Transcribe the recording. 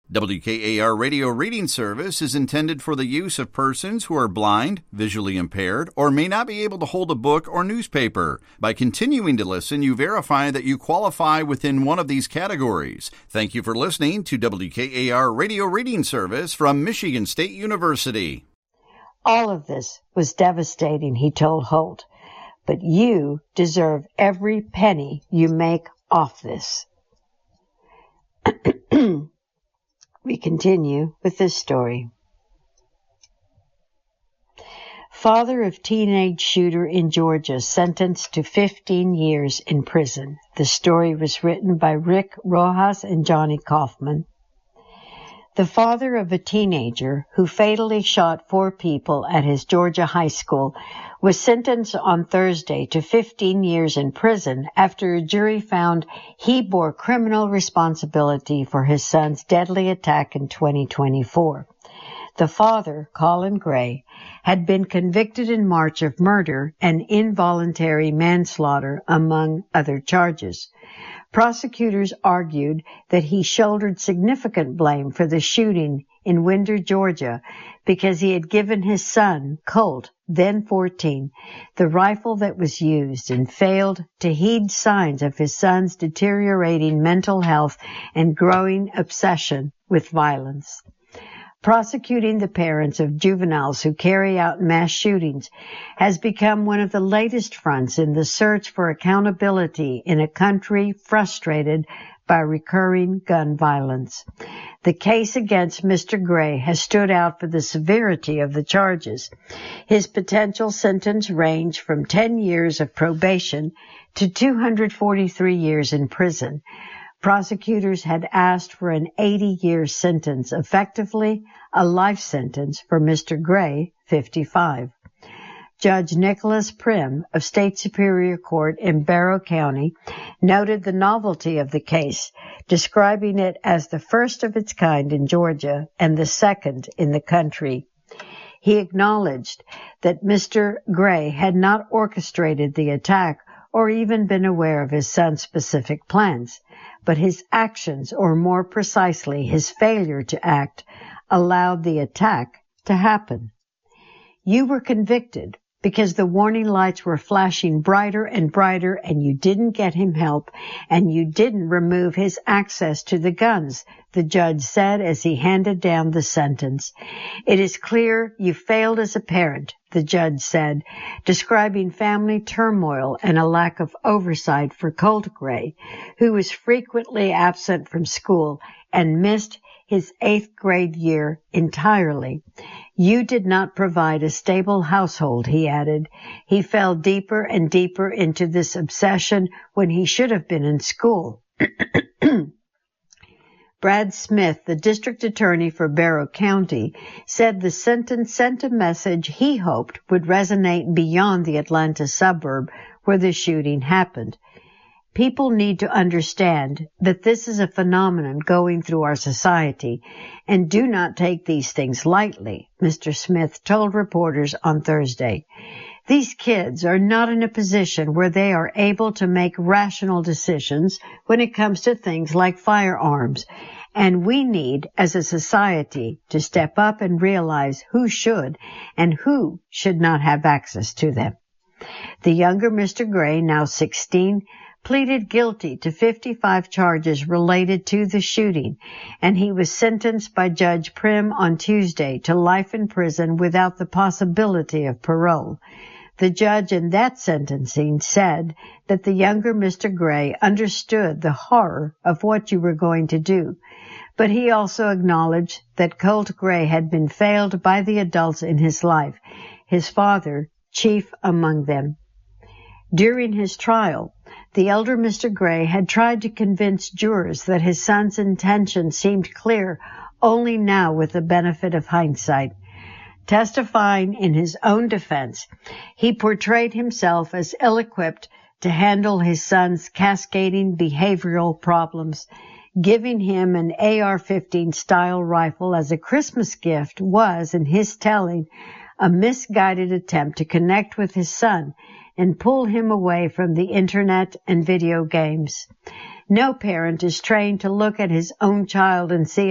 WKAR Radio Reading Service is intended for the use of persons who are blind, visually impaired, or may not be able to hold a book or newspaper. By continuing to listen, you verify that you qualify within one of these categories. Thank you for listening to WKAR Radio Reading Service from Michigan State University. All of this was devastating, he told Holt, but you deserve every penny you make off this. We continue with this story. Father of teenage shooter in Georgia sentenced to 15 years in prison. The story was written by Rick Rojas and Johnny Kaufman. The father of a teenager who fatally shot 4 people at his Georgia high school was sentenced on Thursday to 15 years in prison after a jury found he bore criminal responsibility for his son's deadly attack in 2024. The father, Colin Gray, had been convicted in March of murder and involuntary manslaughter, among other charges. Prosecutors argued that he shouldered significant blame for the shooting in Winder, Georgia, because he had given his son, Colt, then 14, the rifle that was used and failed to heed signs of his son's deteriorating mental health and growing obsession with violence. Prosecuting the parents of juveniles who carry out mass shootings has become one of the latest fronts in the search for accountability in a country frustrated by recurring gun violence. The case against Mr. Gray has stood out for the severity of the charges. His potential sentence ranged from 10 years of probation to 243 years in prison. Prosecutors had asked for an 80-year sentence, effectively a life sentence for Mr. Gray, 55. Judge Nicholas Prim of State Superior Court in Barrow County noted the novelty of the case, describing it as the first of its kind in Georgia and the second in the country. He acknowledged that Mr. Gray had not orchestrated the attack or even been aware of his son's specific plans, but his actions, or more precisely his failure to act, allowed the attack to happen. You were convicted because the warning lights were flashing brighter and brighter, and you didn't get him help, and you didn't remove his access to the guns, the judge said as he handed down the sentence. It is clear you failed as a parent, the judge said, describing family turmoil and a lack of oversight for Colt Gray, who was frequently absent from school and missed his 8th grade year entirely. You did not provide a stable household, he added. He fell deeper and deeper into this obsession when he should have been in school. Brad Smith, the district attorney for Barrow County, said the sentence sent a message he hoped would resonate beyond the Atlanta suburb where the shooting happened. People need to understand that this is a phenomenon going through our society, and do not take these things lightly, Mr. Smith told reporters on Thursday. These kids are not in a position where they are able to make rational decisions when it comes to things like firearms, and we need, as a society, to step up and realize who should and who should not have access to them. The younger Mr. Gray, now 16, pleaded guilty to 55 charges related to the shooting, and he was sentenced by Judge Prim on Tuesday to life in prison without the possibility of parole. The judge in that sentencing said that the younger Mr. Gray understood the horror of what you were going to do, but he also acknowledged that Colt Gray had been failed by the adults in his life, his father chief among them. During his trial, the elder Mr. Gray had tried to convince jurors that his son's intentions seemed clear only now with the benefit of hindsight. Testifying in his own defense, he portrayed himself as ill-equipped to handle his son's cascading behavioral problems. Giving him an AR-15 style rifle as a Christmas gift was, in his telling, a misguided attempt to connect with his son and pull him away from the internet and video games. No parent is trained to look at his own child and see